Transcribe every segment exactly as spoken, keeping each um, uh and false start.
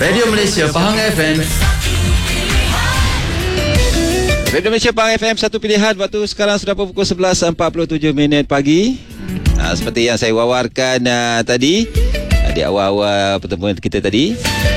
Radio Malaysia Pahang F M. Radio Malaysia Pahang F M, satu pilihan. Waktu sekarang sudah pukul sebelas empat puluh tujuh minit pagi. uh, Seperti yang saya wawarkan uh, tadi uh, di awal-awal pertemuan kita tadi,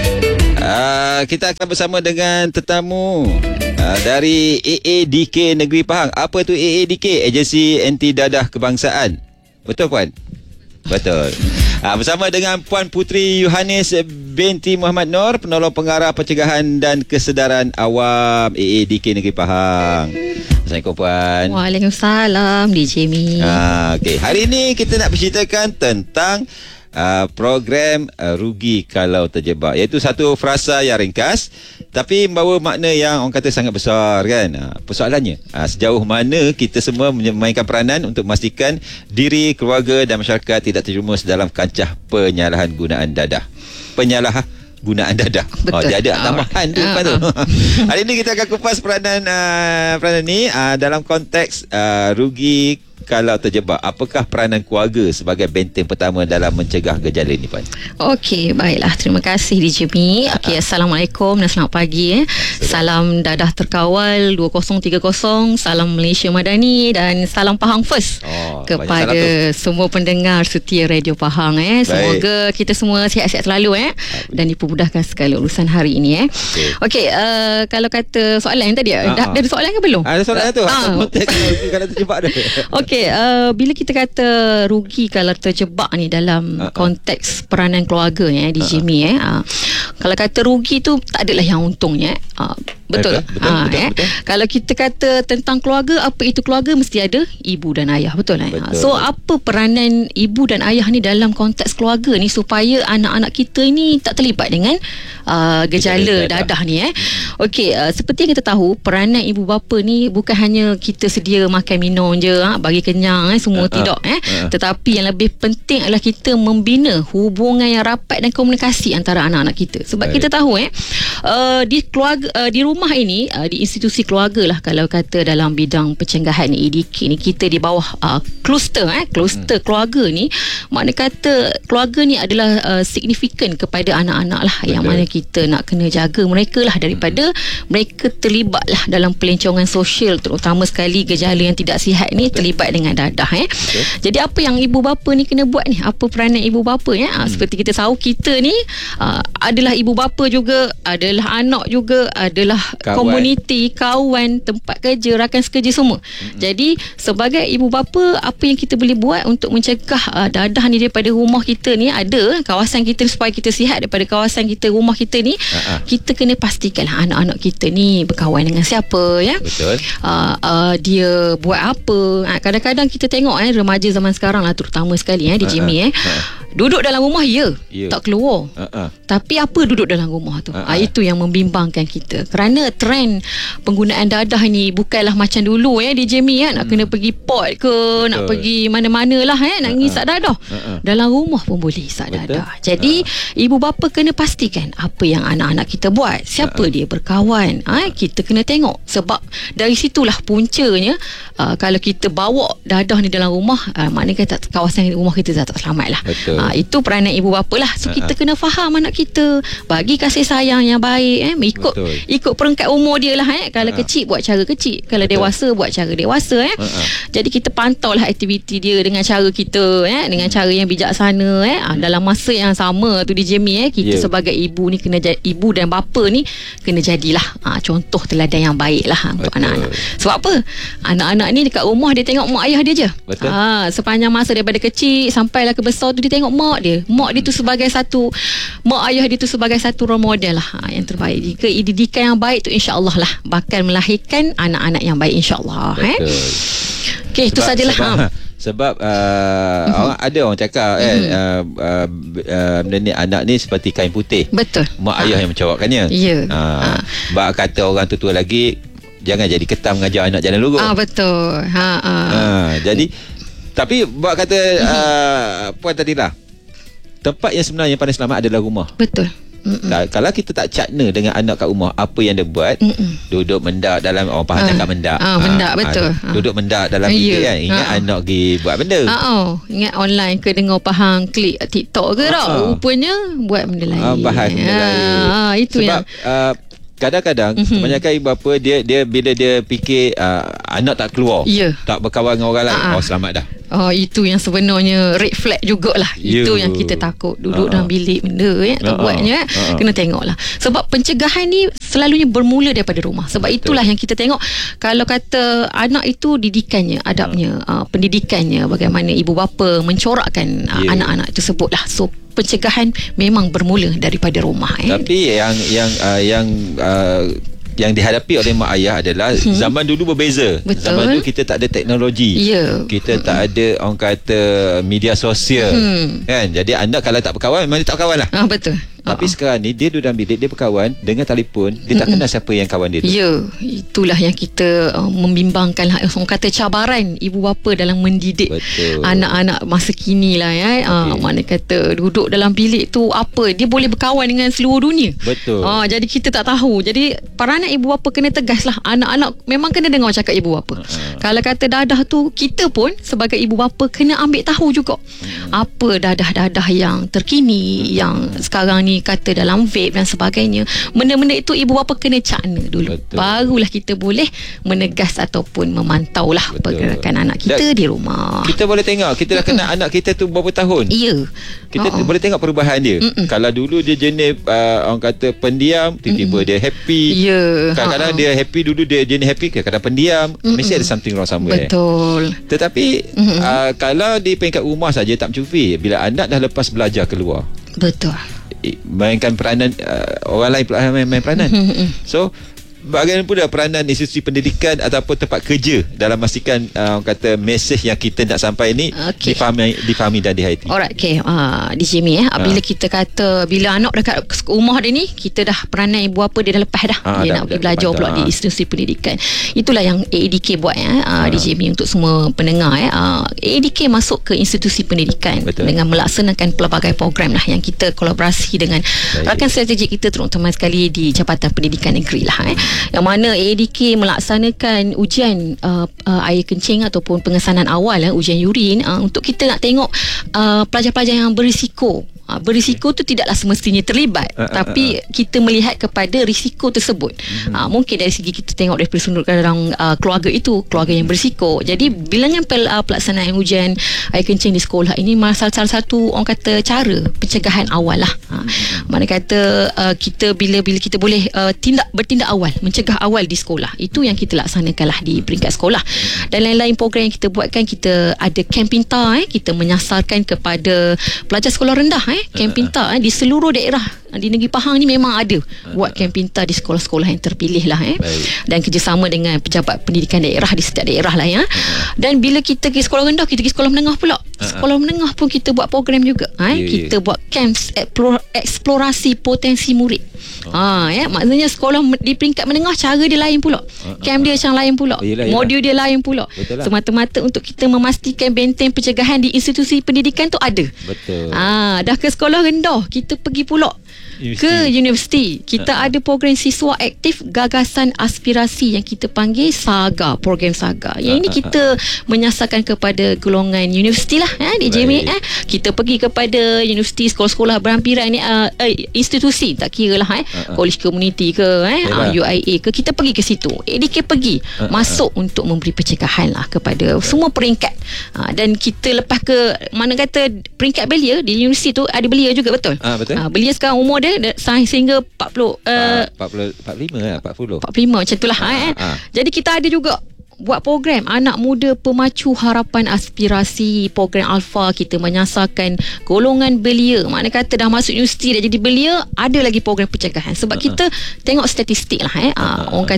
uh, kita akan bersama dengan tetamu uh, dari A A D K Negeri Pahang. Apa tu A A D K? Agensi Anti Dadah Kebangsaan. Betul Puan? Betul. Ha, bersama dengan Puan Putri Yohanis binti Muhammad Nur, penolong pengarah pencegahan dan kesedaran awam A A D K Negeri Pahang. Assalamualaikum Puan. Waalaikumsalam D J Mi. Ha, okay. Hari ini kita nak berceritakan tentang uh, program uh, rugi kalau terjebak, iaitu satu frasa yang ringkas tapi membawa makna yang orang kata sangat besar kan. Ha, persoalannya ha, sejauh mana kita semua memainkan peranan untuk memastikan diri, keluarga dan masyarakat tidak terjerumus dalam kancah penyalahan gunaan dadah. Penyalahan gunaan dadah. Betul. Oh, dia ada tambahan tu lepas tu. Hari ini kita akan kupas peranan uh, peranan ni uh, dalam konteks uh, rugi kalau terjebak. Apakah peranan keluarga sebagai benteng pertama dalam mencegah gejala ini, Puan? Okey, baiklah. Terima kasih D J Mi. Okey, Assalamualaikum dan selamat pagi. Eh. Salam dadah terkawal dua kosong tiga kosong, salam Malaysia Madani dan salam Pahang First oh, kepada semua pendengar setia Radio Pahang. Eh. Semoga Baik. kita semua sihat-sihat selalu eh, dan dipermudahkan segala urusan hari ini. Eh. Okey, okay, uh, kalau kata soalan tadi, uh-huh. dah, dah ada soalan ke belum? Ada soalan tu. Uh. Konteks kalau terjebak dah. Okey. Okay, uh, bila kita kata rugi kalau terjebak ni dalam uh-uh. konteks peranan keluarga ni, eh, D J uh-uh. Mi, eh, uh, kalau kata rugi tu tak adalah yang untungnya. Uh, betul, betul, betul, uh, betul, eh. betul. Kalau kita kata tentang keluarga, apa itu keluarga? Mesti ada ibu dan ayah, betul kan? Uh, so apa peranan ibu dan ayah ni dalam konteks keluarga ni supaya anak-anak kita ni tak terlibat dengan uh, gejala dadah. dadah ni? Eh? Okey, uh, seperti yang kita tahu, peranan ibu bapa ni bukan hanya kita sedia makan minum je, ha, bagi kenyang eh, semua uh, tidak eh. Uh, Tetapi yang lebih penting adalah kita membina hubungan yang rapat dan komunikasi antara anak-anak kita. Sebab Baik. kita tahu eh uh, di keluarga uh, di rumah ini, uh, di institusi keluarga lah kalau kata dalam bidang pencegahan A D K ni, kita di bawah uh, kluster eh kluster hmm. keluarga ni, makna kata keluarga ni adalah uh, signifikan kepada anak-anak lah. Betul. Yang mana kita nak kena jaga mereka lah daripada hmm. mereka terlibat lah dalam pelancongan sosial, terutama sekali gejala yang tidak sihat ni Betul. terlibat dengan dadah eh. Okay. Jadi apa yang ibu bapa ni kena buat ni? Apa peranan ibu bapa ya? Hmm. Seperti kita tahu, kita ni uh, adalah ibu bapa juga, adalah anak juga, adalah kawan. komuniti, kawan, tempat kerja, rakan sekerja semua. Hmm. Jadi sebagai ibu bapa, apa yang kita boleh buat untuk mencegah uh, dadah ni daripada rumah kita ni, ada kawasan kita supaya kita sihat daripada kawasan kita, rumah kita ni, uh-huh. kita kena pastikanlah anak-anak kita ni berkawan dengan siapa ya. Betul. Uh, uh, dia buat apa? Uh, kadang-kadang kita tengok eh remaja zaman sekarang lah, terutama sekali eh di Jimmy eh uh-uh. duduk dalam rumah ya, yeah. tak keluar. Uh-uh. Tapi apa duduk dalam rumah tu? Uh-uh. Ah, itu yang membimbangkan kita. Kerana trend penggunaan dadah ni bukanlah macam dulu eh di Jimmy eh, nak hmm. kena pergi port ke, Betul. nak pergi mana-mana lah eh, nak uh-uh. ngisap dadah. Uh-uh. Dalam rumah pun boleh isap dadah. Jadi uh-uh. ibu bapa kena pastikan apa yang anak-anak kita buat, siapa uh-uh. dia berkawan. Ah, kita kena tengok, sebab dari situlah puncanya. Uh, kalau kita bawa dadah ni dalam rumah, uh, maknanya kata kawasan rumah kita dah tak selamat lah. Uh, itu peranan ibu bapa lah. So uh-huh. kita kena faham anak kita, bagi kasih sayang yang baik eh, ikut Betul. ikut peringkat umur dia lah eh. Kalau uh-huh. kecil buat cara kecil, kalau Betul. dewasa buat cara dewasa eh. Uh-huh. Jadi kita pantau lah aktiviti dia dengan cara kita eh, dengan cara yang bijaksana eh. Uh, dalam masa yang sama tu di Jamie eh, kita yeah. sebagai ibu ni kena jadi, ibu dan bapa ni kena jadilah uh, contoh teladan yang baik lah untuk Betul. anak-anak. Sebab apa? Anak-anak ni dekat rumah dia tengok mak ayah dia je. Betul. Ha, sepanjang masa daripada kecil sampailah ke besar tu dia tengok mak dia. Mak dia tu sebagai satu, mak ayah dia tu sebagai satu role model lah, ha, yang terbaik. Jika didikan yang baik tu, insya-Allah lah bakal melahirkan anak-anak yang baik, insya-Allah. Eh. Okey, itu sajalah. Sebab, ha. sebab uh, mm-hmm. orang, ada orang cakap mm-hmm. kan uh, uh, uh, benda ni, anak ni seperti kain putih. Betul. Mak ha. ayah yang mencawakannya. Ya. Ha. Ha. Bak kata orang tua-tua lagi, jangan jadi ketam mengajar anak jalan lurus. Ah, betul. Ha, ha. ha jadi tapi buat kata uh, puan tadi lah, tempat yang sebenarnya yang paling selamat adalah rumah. Betul. Ka- Kalau kita tak cakna dengan anak kat rumah apa yang dia buat, Mm-mm. duduk mendak dalam, orang faham cakap mendak. Ah, mendak ha, betul. Ha, duduk mendak dalam bilik yeah. kan. Ingat ha. anak pergi buat benda. Ha, oh. Ingat online ke dengar faham klik TikTok ke tak. Ha. Rupanya buat benda lain. Ha, bahas benda ha. lain. Ha, itu Sebab, yang uh, kadang-kadang mm-hmm. kebanyakan ibu bapa dia dia bila dia fikir uh, anak tak keluar, yeah. tak berkawan dengan orang lain, Ha-ha. oh selamat dah. Oh, itu yang sebenarnya red flag jugalah. Yeah. Itu yang kita takut. Duduk Ha-ha. dalam bilik benda ya, tak Ha-ha. buatnya. Ha-ha. Kena tengoklah. Sebab pencegahan ni selalunya bermula daripada rumah. Sebab Betul. itulah yang kita tengok. Kalau kata anak itu didikannya, adabnya, uh, pendidikannya, bagaimana ibu bapa mencorakkan uh, Yeah. anak-anak tersebut lah. So pencegahan memang bermula daripada rumah. Eh. Tapi yang yang uh, yang uh, yang dihadapi oleh mak ayah adalah hmm. zaman dulu berbeza. Betul. Zaman dulu kita tak ada teknologi. Ya. Kita hmm. tak ada orang kata media sosial. Hmm. Kan? Jadi anak kalau tak berkawan memang dia tak berkawan lah. Ah, betul. Tapi uh-uh. sekarang ni dia duduk dalam bilik, dia berkawan dengan telefon, dia tak kenal siapa yang kawan dia tu. Ya, itulah yang kita uh, membimbangkan lah. Orang kata cabaran ibu bapa dalam mendidik Betul. anak-anak masa kini lah ya. Uh, Okay. mana kata duduk dalam bilik tu apa, dia boleh berkawan dengan seluruh dunia. Betul. Uh, jadi kita tak tahu. Jadi peranan ibu bapa kena tegas lah. Anak-anak memang kena dengar cakap ibu bapa. Uh-huh. Kalau kata dadah tu, kita pun sebagai ibu bapa kena ambil tahu juga. Uh-huh. Apa dadah-dadah yang terkini, uh-huh. yang sekarang ni kata dalam vape dan sebagainya. Benda-benda itu ibu bapa kena cakna dulu. Betul. Barulah kita boleh menegas ataupun memantau lah pergerakan anak kita Dan di rumah. Kita boleh tengok, kita dah kenal anak kita tu berapa tahun. Ya. Kita Uh-uh. boleh tengok perubahan dia. Mm-mm. Kalau dulu dia jenis uh, orang kata pendiam, tiba-tiba Mm-mm. dia happy. Ya. Kadang-kadang Uh-uh. dia happy, dulu dia jenis happy, kadang-kadang pendiam. Mm-mm. Mesti ada something wrong somewhere. Betul. Tetapi uh, kalau di peringkat rumah saja tak mencukupi. Bila anak dah lepas belajar keluar, Betul. mainkan peranan uh, orang lain pula main, main peranan. So bagaimana pula peranan institusi pendidikan ataupun tempat kerja dalam memastikan uh, orang kata mesej yang kita nak sampai ni Okay. difahami difahami dan dihayati. Alright, okay. Uh, D J Mi eh, uh. bila kita kata bila anak dekat rumah dia ni, kita dah peranan ibu apa dia dah lepas dah. Ah, dia dah, nak dah, pergi belajar dah, pula dah. di institusi pendidikan. Itulah yang A E D K buat ya, uh, Ah. D J Mi untuk semua pendengar eh. Uh, A E D K masuk ke institusi pendidikan. Betul. Dengan melaksanakan pelbagai program lah yang kita kolaborasi dengan Baik. rakan strategik kita, terutama sekali di Jabatan Pendidikan Negeri lah eh. Yang mana A E D K melaksanakan ujian uh, uh, air kencing ataupun pengesanan awal eh, ujian urin uh, untuk kita nak tengok uh, pelajar-pelajar yang berisiko. Uh, berisiko tu tidaklah semestinya terlibat, Uh, uh, tapi uh, uh. kita melihat kepada risiko tersebut. Mm-hmm. Uh, mungkin dari segi kita tengok dari sudut pandang uh, keluarga itu, keluarga yang berisiko. Jadi bilangan pel, uh, pelaksanaan ujian air kencing di sekolah ini salah, salah satu orang kata cara pencegahan awal lah. Uh, mana kata uh, kita bila bila kita boleh uh, tindak bertindak awal, mencegah awal di sekolah. Itu yang kita laksanakan lah di peringkat sekolah. Dan lain-lain program yang kita buatkan, kita ada Camp Pintar eh, kita menyasarkan kepada pelajar sekolah rendah eh, Camp Pintar eh, di seluruh daerah di Negeri Pahang ni memang ada buat Camp Pintar di sekolah-sekolah yang terpilih lah eh. Baik. Dan kerjasama dengan pejabat pendidikan daerah di setiap daerah lah ya. Dan bila kita pergi sekolah rendah, kita pergi sekolah menengah pula. Sekolah menengah pun kita buat program juga eh. Yeah, yeah. Kita buat camps eksplor- eksplorasi potensi murid. Ha ya, maksudnya sekolah di peringkat menengah cara dia lain pula. Camp dia macam lain pula. Yelah, yelah. Modul dia lain pula. Betul lah. Semata-mata untuk kita memastikan benteng pencegahan di institusi pendidikan tu ada. Betul. Ah, dah ke sekolah rendah, kita pergi pula Universiti. ke universiti. Kita uh-huh. ada program siswa aktif gagasan aspirasi yang kita panggil SAGA, program SAGA. Yang uh-huh. ini kita menyasarkan kepada golongan universiti lah eh, di J M A eh. Kita pergi kepada universiti, sekolah-sekolah berhampiran ni, uh, eh, institusi tak kira lah eh, uh-huh. college community ke eh, uh, U I A ke, kita pergi ke situ. A D K pergi uh-huh. masuk untuk memberi pencegahan lah kepada semua peringkat. Uh, dan kita lepas ke mana kata peringkat belia di universiti tu ada belia juga, betul? Ah, betul. Uh, belia sekarang umur dia sehingga empat puluh uh, empat puluh empat puluh lima lah, empat puluh. empat puluh lima macam itulah Ah, eh. ah. Jadi kita ada juga buat program anak muda pemacu harapan aspirasi, program Alpha. Kita menyasarkan golongan belia, mana kata dah masuk universiti dah jadi belia, ada lagi program pencegahan. Sebab kita tengok statistik lah eh, uh, orang kata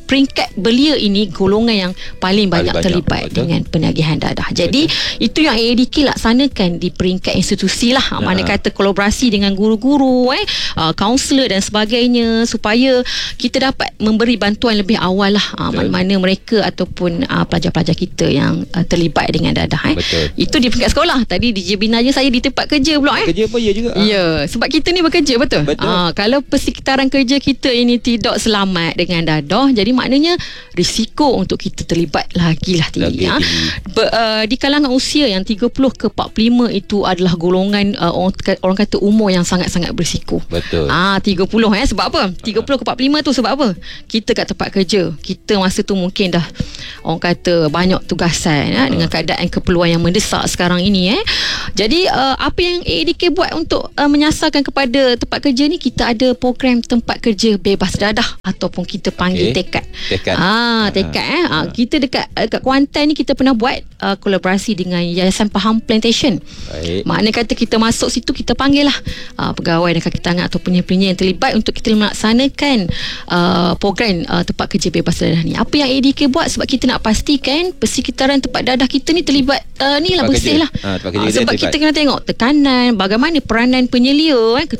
peringkat belia ini golongan yang paling banyak, banyak, terlibat betul. dengan penagihan dadah. Jadi betul. Itu yang A A D K laksanakan di peringkat institusi lah. Ya. Mana kata kolaborasi dengan guru-guru, eh, uh, kaunselor dan sebagainya, supaya kita dapat memberi bantuan lebih awal lah uh, mana-mana mereka ataupun uh, pelajar-pelajar kita yang uh, terlibat dengan dadah. Eh. Betul. Itu di peringkat sekolah. Tadi di J Bina je saya di tempat kerja pula. Eh. Kerja pun ya juga. Ya, sebab kita ni bekerja, betul. Betul. Uh, kalau persekitaran kerja kita ini tidak selamat dengan dadah, jadi maknanya risiko untuk kita terlibat lagi lah tinggi. Lagi Ha. tinggi. Be, uh, di kalangan usia yang tiga puluh ke empat puluh lima itu adalah golongan uh, orang, orang kata umur yang sangat-sangat berisiko. Betul. Ah, tiga puluh eh sebab apa? tiga puluh ke empat puluh lima tu sebab apa? Kita kat tempat kerja. Kita masa tu mungkin dah orang kata banyak tugasan eh, dengan keadaan keperluan yang mendesak sekarang ini eh. Jadi uh, apa yang A A D K buat untuk uh, menyasarkan kepada tempat kerja ni, kita ada program tempat kerja bebas dadah ataupun kita panggil okay. tekad. Tekad. Ah, tekad eh. Ah, kita dekat dekat Kuantan ni kita pernah buat uh, kolaborasi dengan Yayasan Paham Plantation. Baik. Makna kata kita masuk situ, kita panggil lah uh, pegawai dan kaki tangan atau penyelia-penyelia yang terlibat untuk kita melaksanakan uh, program uh, tempat kerja bebas dadah ni. Apa yang A D K buat sebab kita nak pastikan persekitaran tempat dadah kita ni terlibat uh, ni lah, Tempat bersih kerja. lah. Ha, tempat kerja uh, kita sebab terlibat. kita kena tengok tekanan, bagaimana peranan penyelia eh,